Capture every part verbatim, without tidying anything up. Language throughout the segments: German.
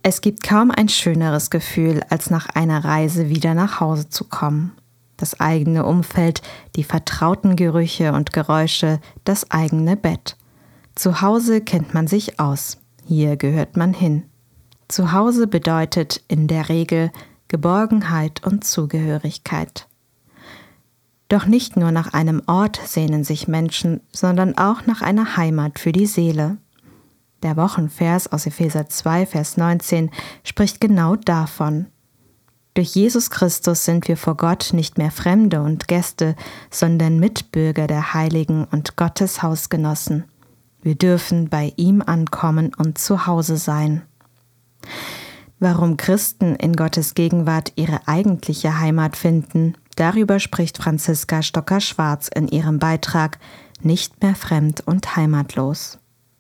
Es gibt kaum ein schöneres Gefühl, als nach einer Reise wieder nach Hause zu kommen. Das eigene Umfeld, die vertrauten Gerüche und Geräusche, das eigene Bett. Zu Hause kennt man sich aus. Hier gehört man hin. Zu Hause bedeutet in der Regel Geborgenheit und Zugehörigkeit. Doch nicht nur nach einem Ort sehnen sich Menschen, sondern auch nach einer Heimat für die Seele. Der Wochenvers aus Epheser zwei, Vers neunzehn spricht genau davon. Durch Jesus Christus sind wir vor Gott nicht mehr Fremde und Gäste, sondern Mitbürger der Heiligen und Gottes Hausgenossen. Wir dürfen bei ihm ankommen und zu Hause sein. Warum Christen in Gottes Gegenwart ihre eigentliche Heimat finden, darüber spricht Franziska Stocker-Schwarz in ihrem Beitrag »Nicht mehr fremd und heimatlos«.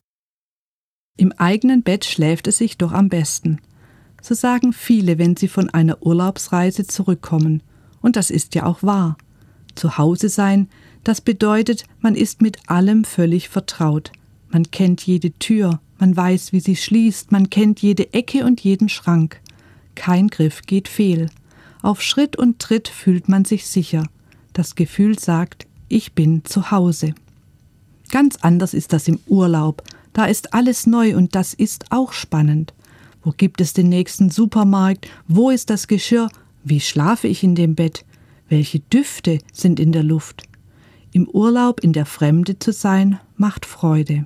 Im eigenen Bett schläft es sich doch am besten. So sagen viele, wenn sie von einer Urlaubsreise zurückkommen. Und das ist ja auch wahr. Zu Hause sein, das bedeutet, man ist mit allem völlig vertraut. Man kennt jede Tür, man weiß, wie sie schließt, man kennt jede Ecke und jeden Schrank. Kein Griff geht fehl. Auf Schritt und Tritt fühlt man sich sicher. Das Gefühl sagt, ich bin zu Hause. Ganz anders ist das im Urlaub. Da ist alles neu und das ist auch spannend. Wo gibt es den nächsten Supermarkt? Wo ist das Geschirr? Wie schlafe ich in dem Bett? Welche Düfte sind in der Luft? Im Urlaub in der Fremde zu sein, macht Freude.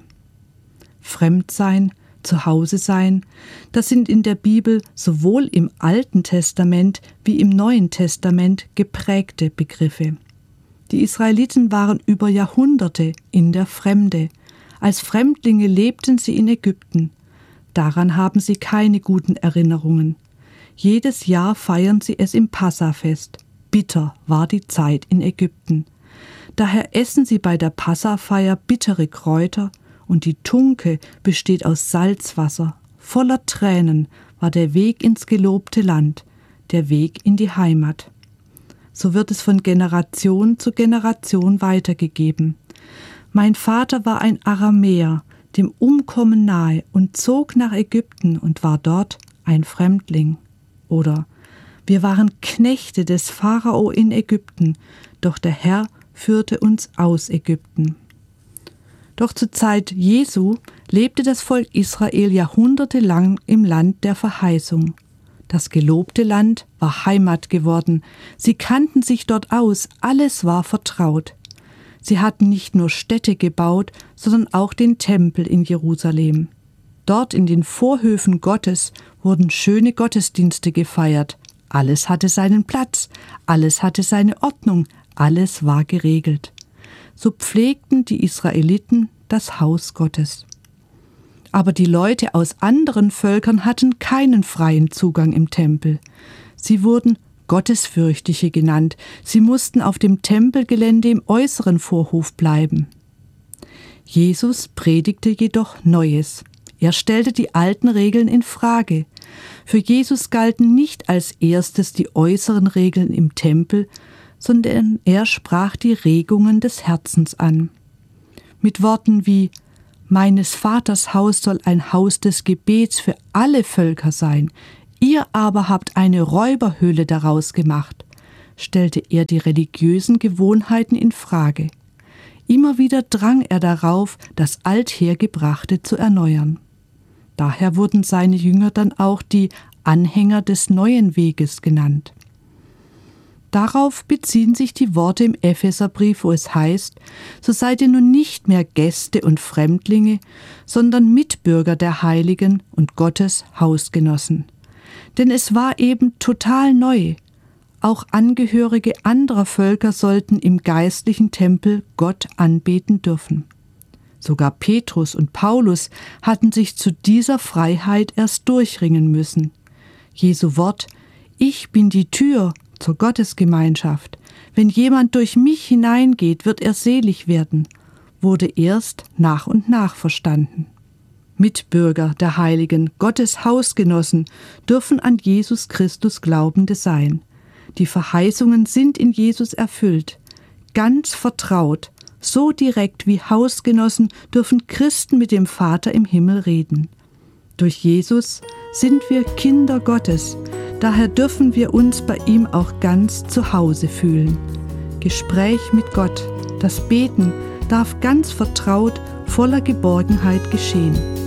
Fremd sein, zu Hause sein, das sind in der Bibel sowohl im Alten Testament wie im Neuen Testament geprägte Begriffe. Die Israeliten waren über Jahrhunderte in der Fremde. Als Fremdlinge lebten sie in Ägypten. Daran haben sie keine guten Erinnerungen. Jedes Jahr feiern sie es im Passafest. Bitter war die Zeit in Ägypten. Daher essen sie bei der Passafeier bittere Kräuter und die Tunke besteht aus Salzwasser. Voller Tränen war der Weg ins gelobte Land, der Weg in die Heimat. So wird es von Generation zu Generation weitergegeben. Mein Vater war ein Aramäer, dem Umkommen nahe und zog nach Ägypten und war dort ein Fremdling. Oder wir waren Knechte des Pharao in Ägypten, doch der Herr führte uns aus Ägypten. Doch zur Zeit Jesu lebte das Volk Israel jahrhundertelang im Land der Verheißung. Das gelobte Land war Heimat geworden. Sie kannten sich dort aus, alles war vertraut. Sie hatten nicht nur Städte gebaut, sondern auch den Tempel in Jerusalem. Dort in den Vorhöfen Gottes wurden schöne Gottesdienste gefeiert. Alles hatte seinen Platz, alles hatte seine Ordnung, alles war geregelt. So pflegten die Israeliten das Haus Gottes. Aber die Leute aus anderen Völkern hatten keinen freien Zugang im Tempel. Sie wurden Gottesfürchtige genannt. Sie mussten auf dem Tempelgelände im äußeren Vorhof bleiben. Jesus predigte jedoch Neues. Er stellte die alten Regeln in Frage. Für Jesus galten nicht als erstes die äußeren Regeln im Tempel, sondern er sprach die Regungen des Herzens an. Mit Worten wie »Meines Vaters Haus soll ein Haus des Gebets für alle Völker sein, ihr aber habt eine Räuberhöhle daraus gemacht«, stellte er die religiösen Gewohnheiten in Frage. Immer wieder drang er darauf, das Althergebrachte zu erneuern. Daher wurden seine Jünger dann auch die Anhänger des neuen Weges genannt. Darauf beziehen sich die Worte im Epheserbrief, wo es heißt, so seid ihr nun nicht mehr Gäste und Fremdlinge, sondern Mitbürger der Heiligen und Gottes Hausgenossen. Denn es war eben total neu. Auch Angehörige anderer Völker sollten im geistlichen Tempel Gott anbeten dürfen. Sogar Petrus und Paulus hatten sich zu dieser Freiheit erst durchringen müssen. Jesu Wort, ich bin die Tür zur Gottesgemeinschaft. Wenn jemand durch mich hineingeht, wird er selig werden, wurde erst nach und nach verstanden. Mitbürger der Heiligen, Gottes Hausgenossen, dürfen an Jesus Christus Glaubende sein. Die Verheißungen sind in Jesus erfüllt. Ganz vertraut, so direkt wie Hausgenossen dürfen Christen mit dem Vater im Himmel reden. Durch Jesus sind wir Kinder Gottes. Daher dürfen wir uns bei ihm auch ganz zu Hause fühlen. Gespräch mit Gott, das Beten darf ganz vertraut, voller Geborgenheit geschehen.